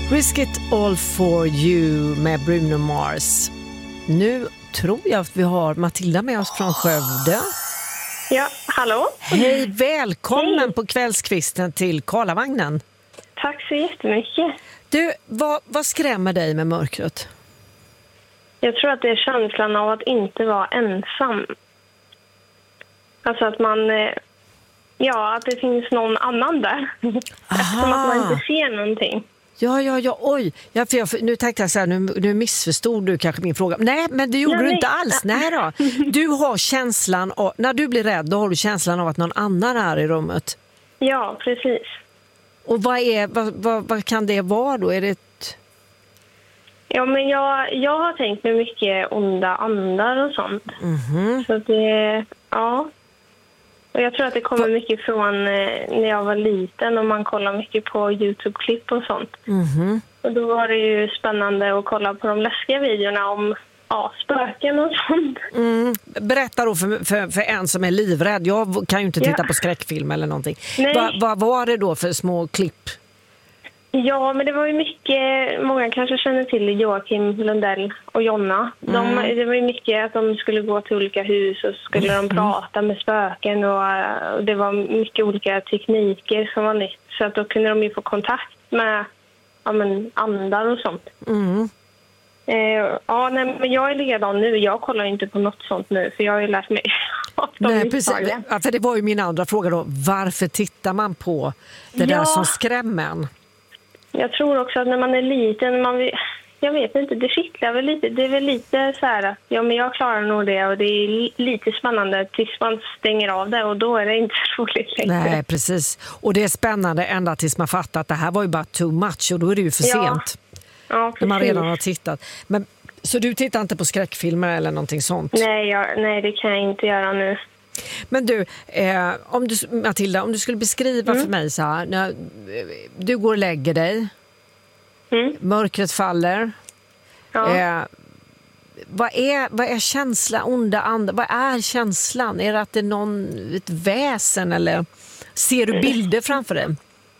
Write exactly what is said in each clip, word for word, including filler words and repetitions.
Risk it all for you med Bruno Mars. Nu tror jag att vi har Matilda med oss från Skövde. Ja, hallå. Hej, välkommen Hej. på kvällskvisten till Karlavagnen. Tack så jättemycket. Du, vad, vad skrämmer dig med mörkret? Jag tror att det är känslan av att inte vara ensam. Alltså att man... Ja, att det finns någon annan där. Eftersom att man inte ser någonting. Ja, ja, ja, oj. Ja, för jag, för nu tänkte jag så här, nu, nu missförstod du kanske min fråga. Nej, men det gjorde nej, du inte nej. alls. Nej då. Du har känslan av, när du blir rädd, då har du känslan av att någon annan är i rummet. Ja, precis. Och vad, är, vad, vad, vad kan det vara då? Är det ett... Ja, men jag, jag har tänkt mig mycket onda andar och sånt. Mm-hmm. Så det, ja. Och jag tror att det kommer mycket från eh, när jag var liten och man kollar mycket på YouTube-klipp och sånt. Mm-hmm. Och då var det ju spännande att kolla på de läskiga videorna om ja, spöken och sånt. Mm. Berätta då för, för, för en som är livrädd. Jag kan ju inte titta Ja. på skräckfilm eller någonting. Nej. Va, vad var det då för små klipp? Ja, men det var ju mycket, många kanske känner till Joakim Lundell och Jonna. De, Mm. Det var ju mycket att de skulle gå till olika hus och skulle Mm. de prata med spöken och, och det var mycket olika tekniker som var nytt. Så att då kunde de ju få kontakt med ja, men andar och sånt. Mm. Eh, ja, nej, men jag är likadan nu. Jag kollar inte på något sånt nu för jag har ju lärt mig av de Nej, precis. misstagen. Ja, för det var ju min andra fråga då. Varför tittar man på det Ja. där som skrämmer en? Jag tror också att när man är liten, man vill, jag vet inte, det kittlar väl lite. Det är väl lite så här att ja, men jag klarar nog det och det är li- lite spännande tills man stänger av det och då är det inte roligt längre. Nej, precis. Och det är spännande ända tills man fattar att det här var ju bara too much och då är det ju för Ja. sent. Ja, precis. När man redan har tittat. Men, så du tittar inte på skräckfilmer eller någonting sånt? Nej, jag, nej, det kan jag inte göra nu. Men du, eh, om du, Matilda, om du skulle beskriva Mm. för mig så här, när eh, du går och lägger dig, Mm. mörkret faller, Ja. eh, vad är, vad är känslan, onda andar, vad är känslan? Är det att det är någon, ett väsen eller ser du bilder framför dig?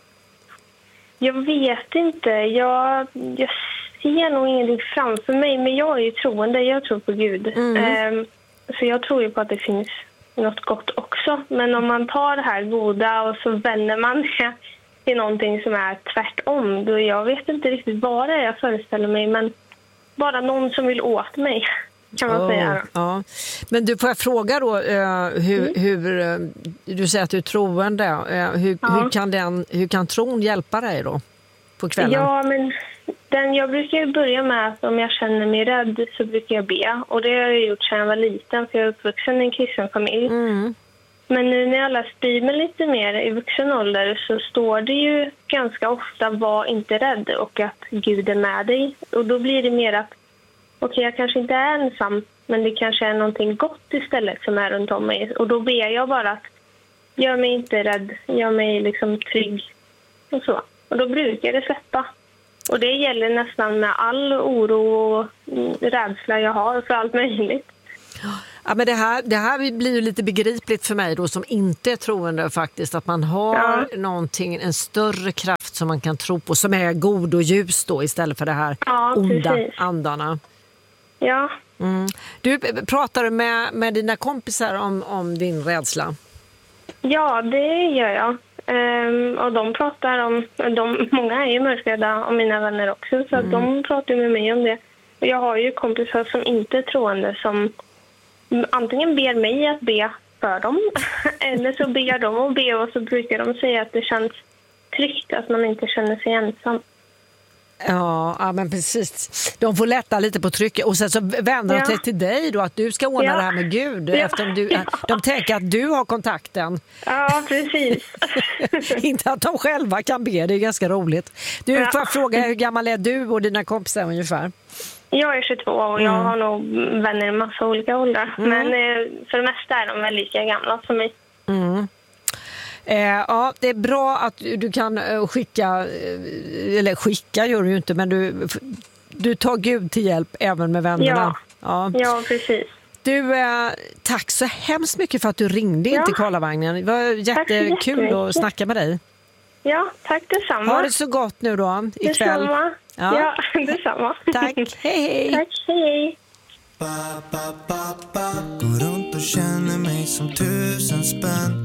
Jag vet inte. Jag, jag ser nog ingenting framför mig, men jag är ju troende. Jag tror på Gud. Mm. Ehm, så jag tror ju på att det finns något gott också. Men om man tar det här goda och så vänder man det till någonting som är tvärtom, då jag vet inte riktigt vad det är jag föreställer mig, men bara någon som vill åt mig, kan man Oh, säga. ja. Men du, får jag fråga då, eh, hur, Mm. hur eh, du säger att du är troende, eh, hur, Ja. hur, kan den, hur kan tron hjälpa dig då på kvällen? Ja, men den, jag brukar ju börja med att om jag känner mig rädd så brukar jag be. Och det har jag gjort sedan jag var liten, för jag är uppvuxen i en kristen familj. Mm. Men nu när jag har läst Bibeln lite mer i vuxen ålder så står det ju ganska ofta var inte rädd och att Gud är med dig. Och då blir det mer att okej, okay, jag kanske inte är ensam, men det kanske är någonting gott istället som är runt om mig. Och då ber jag bara att gör mig inte rädd, gör mig liksom trygg och så. Och då brukar det släppa. Och det gäller nästan med all oro och rädsla jag har för allt möjligt. Ja, men det här, det här blir ju lite begripligt för mig då som inte är troende faktiskt, att man har Ja. någonting, en större kraft som man kan tro på, som är god och ljus då istället för det här Ja, onda precis. andarna. Ja, Mm. Du, pratar med, med dina kompisar om, om din rädsla? ja det gör jag. Ehm, och de pratar om, de, många är ju mörkrädda, och mina vänner också, så att de pratar med mig om det. Och jag har ju kompisar som inte är troende som antingen ber mig att be för dem eller så ber de att be, och så brukar de säga att det känns tryggt att man inte känner sig ensam. Ja, ja, men precis. De får lätta lite på trycket och sen så vänder de Ja. sig till dig då, att du ska ordna Ja. det här med Gud. Ja. Eftersom du, de tänker att du har kontakten. Ja, precis. Inte att de själva kan be, det är ganska roligt. Du, Ja. får jag fråga, hur gammal är du och dina kompisar ungefär? Jag är tjugotvå och jag har nog vänner i massa olika åldrar. Men eh, för det mesta är de väl lika gamla som mig. Mm. Eh, ja, det är bra att du kan eh, skicka, eh, eller skicka gör du ju inte, men du, du tar Gud till hjälp även med vännerna. Ja, Ja. ja precis. Du, eh, tack så hemskt mycket för att du ringde in Ja. till Karlavagnen. Det var jättekul jättemycket. att snacka med dig. Ja, tack detsamma. Ha det så gott nu då ikväll. Detsamma. Ja, ja detsamma. Tack, hej hej. Tack, hej hej. Går runt och känner mig som tusen spänn.